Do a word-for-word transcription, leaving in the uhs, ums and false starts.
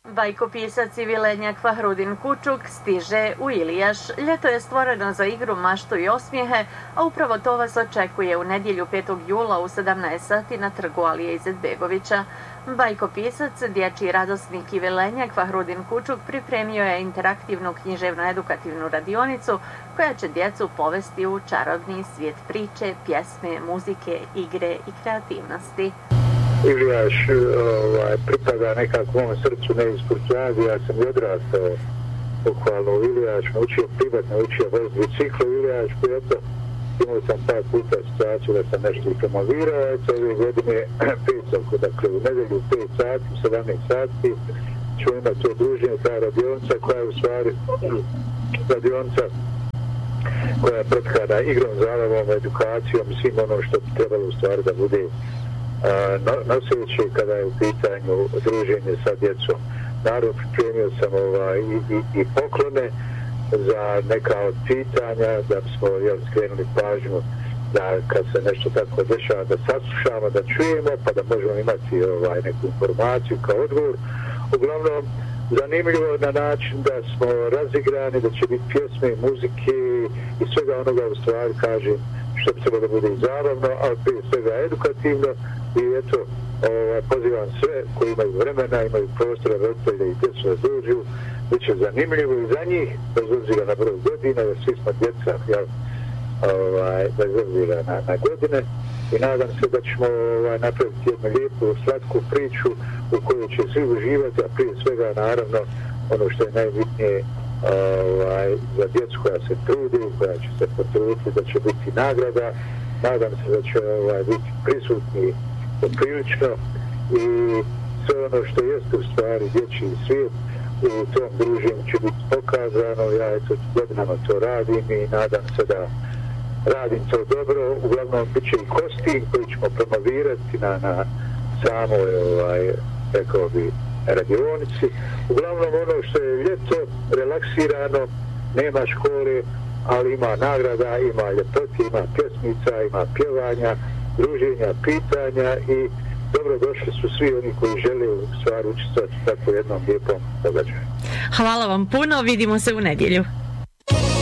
Bajkopisac i vilenjak Fahrudin Kučuk stiže u Ilijaš. Ljeto je stvoreno za igru, maštu i osmijehe, a upravo to vas očekuje u nedjelju petog jula u sedamnaest sati na trgu Alije Izetbegovića. Bajkopisac, dječji radosnik i vilenjak Fahrudin Kučuk pripremio je interaktivnu književno-edukativnu radionicu koja će djecu povesti u čarobni svijet priče, pjesme, muzike, igre i kreativnosti. Ilijaš ovaj, pripada nekako mom srcu, ne iz Kurčadi, ja sam i odrastao pohvalno u Ilijaš, naučio privat, naučio voz biciklu u Ilijašku, eto, imao sam par puta situaciju da sam nešto i promovirao, eto, ove godine petog, dakle u nedelju pet sati, sedamnaest sati, ću imati to druženje, ta radionica koja je u stvari radionica koja je pretkana igrom, zabavom, edukacijom, svim ono što bi trebalo u stvari da bude noseći kada je u pitanju druženje sa djecom. Naravno, pripremio sam ovaj, i, i, i poklone za neka od pitanja, da smo jel, skrenuli pažnju da kad se nešto tako dešava da saslušamo, da čujemo, pa da možemo imati ovaj, neku informaciju kao odgovor. Uglavnom, zanimljivo na način da smo razigrani, da će biti pjesme, muzike i svega onoga u stvari, kažem, što bi trebalo da bude i zabavno, ali prije svega edukativno. I eto, ovaj, pozivam sve koji imaju vremena, imaju prostora, roditelje i djecu da dođu, bit će zanimljivo i za njih, bez obzira na broj godina, jer svi smo djeca, jel, ovaj, bez obzira na, na godine. I nadam se da ćemo ovaj, napraviti jednu lijepu, slatku priču u kojoj će svi uživati, a prije svega, naravno, ono što je najbitnije ovaj, za djecu koja se trudi, koja će se potruditi, da će biti nagrada. Nadam se da će ovaj, biti prisutni poprilično i sve ono što jeste u stvari dječji svijet u tom druženju će biti pokazano. Ja eto godinama to radim i nadam se da radim to dobro. Uglavnom bit će i kostim koji ćemo promovirati na, na samoj, ovaj, rekao bi, radionici. Uglavnom ono što je ljeto, relaksirano, nema škole, ali ima nagrada, ima ljepoti, ima pjesmica, ima pjevanja, druženja, pitanja i dobrodošli su svi oni koji žele u stvari učestvovati u tako jednom lijepom događaju. Hvala vam puno, vidimo se u nedjelju.